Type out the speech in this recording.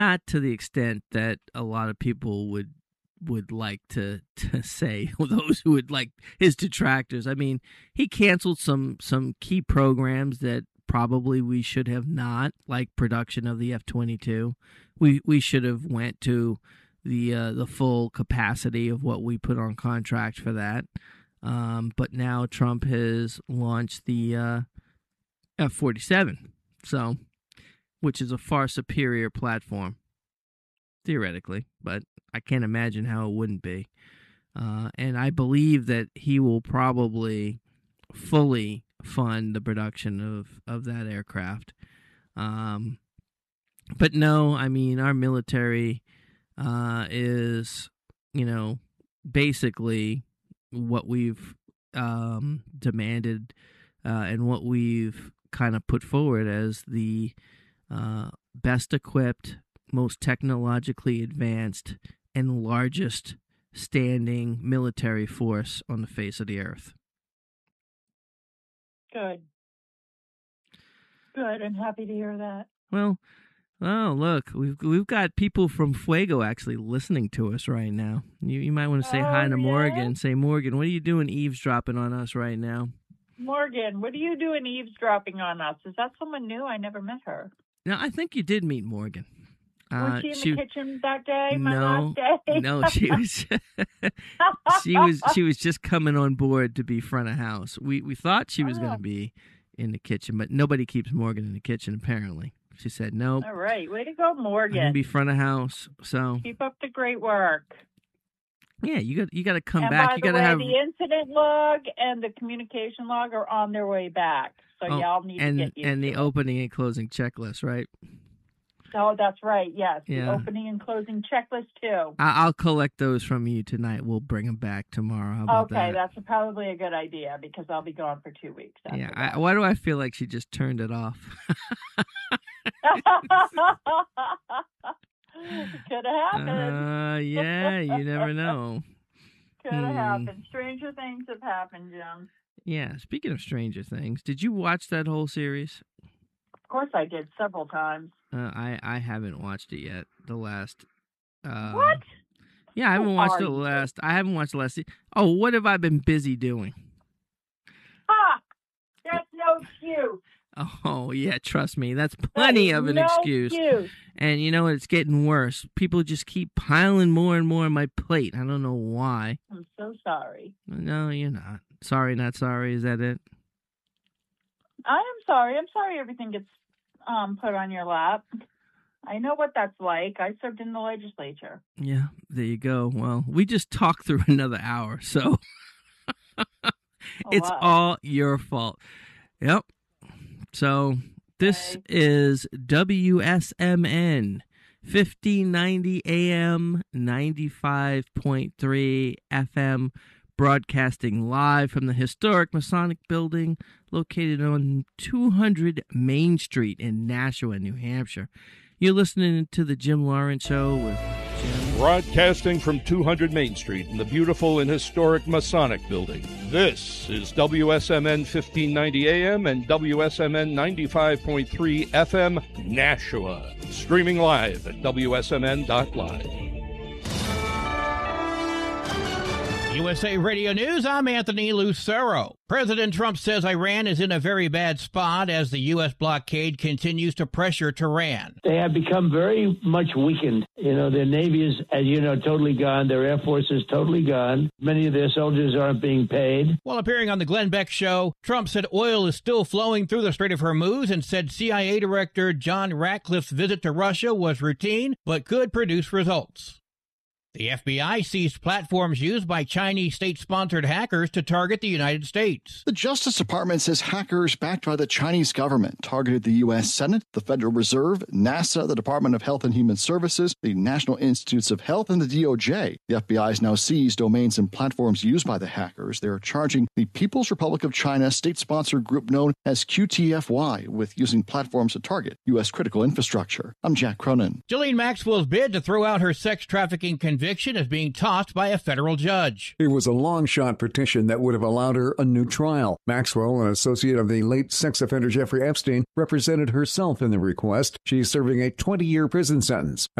not to the extent that a lot of people would like to say, those who would like his detractors. I mean, he canceled some key programs that probably we should have not, like production of the F-22. We should have went to the full capacity of what we put on contract for that. But now Trump has launched the F-47, so which is a far superior platform, theoretically, but I can't imagine how it wouldn't be. And I believe that he will probably fully fund the production of that aircraft. But no, I mean, our military is, basically what we've demanded and what we've kind of put forward as the best equipped, most technologically advanced, and largest standing military force on the face of the earth. Good. I'm happy to hear that. Well, oh, look, we've got people from Fuego actually listening to us right now. You might want to say hi to Morgan. Say, Morgan, what are you doing eavesdropping on us right now? Morgan, what are you doing eavesdropping on us? Is that someone new? I never met her. No, I think you did meet Morgan. Was she in the kitchen that day? Last day? No, she was just coming on board to be front of house. We thought she was going to be in the kitchen, but nobody keeps Morgan in the kitchen apparently. She said no. All right, way to go, Morgan. I'm going to be front of house. So keep up the great work. Yeah, you got to come and back. You got to have the incident log and the communication log are on their way back. So y'all need to get used and the to opening and closing checklist, right? Oh, that's right. Yes, yeah. The opening and closing checklist too. I'll collect those from you tonight. We'll bring them back tomorrow. How about that? That's probably a good idea because I'll be gone for 2 weeks. Yeah. Why do I feel like she just turned it off? Could have happened. Yeah, you never know. Could have happened. Stranger things have happened, Jim. Yeah, speaking of Stranger Things, did you watch that whole series? Of course I did, several times. I haven't watched it yet. The last... what? Yeah, I haven't watched the last... I haven't watched the last... Oh, what have I been busy doing? That's no excuse. Oh, yeah, trust me. That's plenty of an excuse. And you know what? It's getting worse. People just keep piling more and more on my plate. I don't know why. I'm so sorry. No, you're not. Sorry, not sorry. Is that it? I am sorry. I'm sorry everything gets put on your lap. I know what that's like. I served in the legislature. Yeah, there you go. Well, we just talked through another hour, so it's all your fault. Yep. So this is WSMN 1590 AM 95.3 FM, broadcasting live from the historic Masonic Building located on 200 Main Street in Nashua, New Hampshire. You're listening to The Jim Lawrence Show with Jim. Broadcasting from 200 Main Street in the beautiful and historic Masonic Building. This is WSMN 1590 AM and WSMN 95.3 FM, Nashua. Streaming live at WSMN.live. USA Radio News, I'm Anthony Lucero. President Trump says Iran is in a very bad spot as the U.S. blockade continues to pressure Tehran. They have become very much weakened. Their Navy is, as you know, totally gone. Their Air Force is totally gone. Many of their soldiers aren't being paid. While appearing on the Glenn Beck Show, Trump said oil is still flowing through the Strait of Hormuz and said CIA Director John Ratcliffe's visit to Russia was routine but could produce results. The FBI seized platforms used by Chinese state-sponsored hackers to target the United States. The Justice Department says hackers backed by the Chinese government targeted the U.S. Senate, the Federal Reserve, NASA, the Department of Health and Human Services, the National Institutes of Health, and the DOJ. The FBI has now seized domains and platforms used by the hackers. They are charging the People's Republic of China state-sponsored group known as QTFY with using platforms to target U.S. critical infrastructure. I'm Jack Cronin. Ghislaine Maxwell's bid to throw out her sex trafficking conviction conviction is being tossed by a federal judge. It was a long-shot petition that would have allowed her a new trial. Maxwell, an associate of the late sex offender Jeffrey Epstein, represented herself in the request. She's serving a 20-year prison sentence.